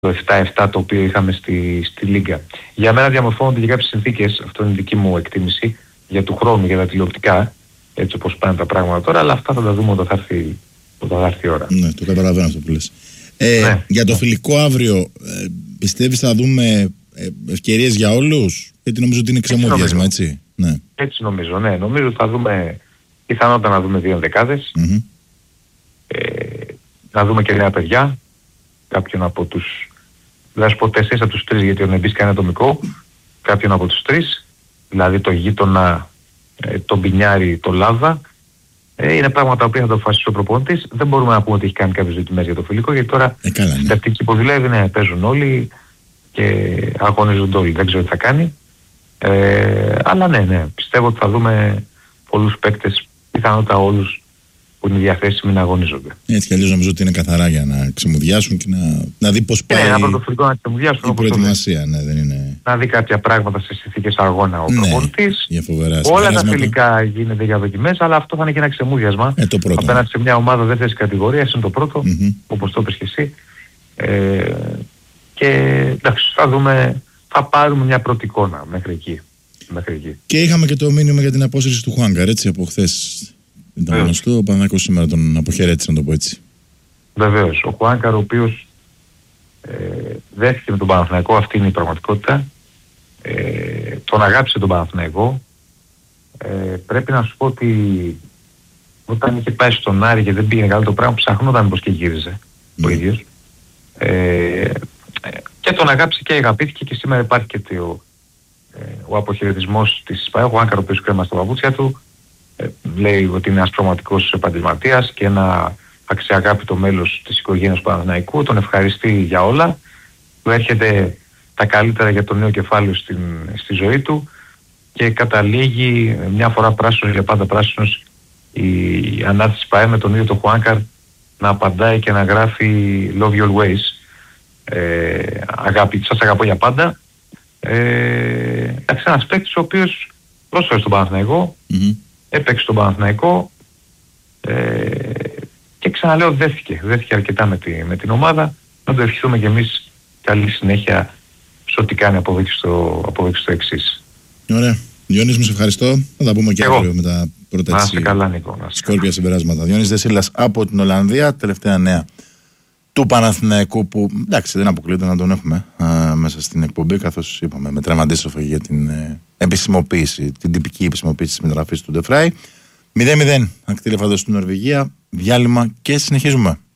το 7-7 το οποίο είχαμε στη Λίγκα. Για μένα διαμορφώνονται και κάποιες συνθήκες, αυτό είναι δική μου εκτίμηση, για του χρόνου, για τα τηλεοπτικά, έτσι όπως πάνε τα πράγματα τώρα, αλλά αυτά θα τα δούμε όταν θα έρθει η ώρα. Ναι, το καταλαβαίνω αυτό που λες. Για το φιλικό αύριο, πιστεύεις θα δούμε ευκαιρίες για όλους? Γιατί νομίζω ότι είναι ξεμούδιασμα, έτσι. Ναι. Έτσι νομίζω, ναι. Νομίζω ότι θα δούμε, πιθανότατα να δούμε δύο ενδεκάδες. Να δούμε και νέα παιδιά. Κάποιον από τους, δεν θα σου πω 4 από τους 3, γιατί ο Νεμπίσκα είναι ατομικό. Κάποιον από τους 3, δηλαδή το Γείτονα, τον Πινιάρη, τον Λάβα. Είναι πράγματα τα οποία θα το αποφασίσει ο προπονητής. Δεν μπορούμε να πούμε ότι έχει κάνει κάποιες ζητημές για το φιλικό, γιατί τώρα στην τακτική που δουλεύει, παίζουν όλοι και αγωνίζονται όλοι. Δεν ξέρω τι θα κάνει. Αλλά ναι, πιστεύω ότι θα δούμε πολλούς παίκτες, πιθανότατα όλους που είναι διαθέσιμοι να αγωνίζονται. Έτσι κι αλλιώς νομίζω ότι είναι καθαρά για να ξεμουδιάσουν και να δει πώς πάει ένα πρωτοφιλικό να ξεμουδιάσουν. Η προετοιμασία, ναι, δεν είναι... Να δει κάποια πράγματα σε συνθήκες αγώνα ο προπονητής. Όλα τα φιλικά γίνεται για δοκιμές, αλλά αυτό θα είναι και ένα ξεμούδιασμα. Το πρώτο. Απέναντι σε μια ομάδα δεύτερης κατηγορίας είναι το πρώτο, όπως το είπες και εσύ. Και εντάξει, θα δούμε, θα πάρουμε μια πρώτη εικόνα μέχρι εκεί. Και είχαμε και το μήνυμα για την απόσυρση του Χουάνκαρ, έτσι, από χθες. Ήταν γνωστό, ο Παναθηναϊκός σήμερα τον αποχαιρέτησε, να το πω έτσι. Βεβαίως. Ο Χουάνκαρ, ο οποίος δέχτηκε με τον Παναθηναϊκό, αυτή είναι η πραγματικότητα. Τον αγάπησε τον Παναθηναϊκό. Πρέπει να σου πω ότι όταν είχε πάει στον Άρη και δεν πήγαινε καλά το πράγμα, ψαχνόταν πως και γύριζε ο ίδιος. Και τον αγάπησε και αγαπήθηκε, και σήμερα υπάρχει και ο αποχαιρετισμός της ΠΑΕ. Ο Χουάνκαρ, ο οποίος κρέμα στα παπούτσια του, λέει ότι είναι ένας πραγματικός επαγγελματίας και ένα αξιαγάπητο μέλος της οικογένειας του Παναθηναϊκού. Τον ευχαριστεί για όλα. Του έρχεται τα καλύτερα για το νέο κεφάλαιο στη ζωή του και καταλήγει μια φορά πράσινος για πάντα πράσινος η ανάρτηση ΠΑΕ με τον ίδιο τον Χουάνκαρ να απαντάει και να γράφει Love your ways. Σας αγαπώ για πάντα. Ένας παίκτης ο οποίος πρόσφερε στον Παναθηναϊκό, έπαιξε στον Παναθηναϊκό και ξαναλέω δέθηκε αρκετά με την ομάδα. Να το ευχηθούμε και εμείς καλή συνέχεια σε ό,τι κάνει αποδείξει το εξής. Ωραία. Διόνυση, μου σε ευχαριστώ. Θα τα πούμε και αύριο με τα πρώτα της σκόρπια συμπεράσματα. Διόνυσης Δεσίλας από την Ολλανδία, τελευταία νέα του Παναθηναϊκού, που εντάξει δεν αποκλείεται να τον έχουμε μέσα στην εκπομπή, καθώς είπαμε μετράμε αντίστροφα για την επισημοποίηση, την τυπική επισημοποίηση της μεταγραφής του Ντεφράι. 0-0 ακτή Λεφαντός στην Νορβηγία, διάλειμμα και συνεχίζουμε.